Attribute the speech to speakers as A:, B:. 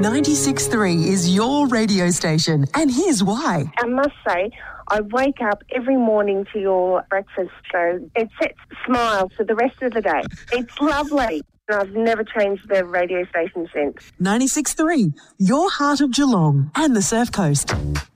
A: 96.3 is your radio station, and here's why.
B: I must say, I wake up every morning to your breakfast show. It sets smiles for the rest of the day. It's lovely. I've never changed the radio station since.
A: 96.3, your heart of Geelong and the Surf Coast.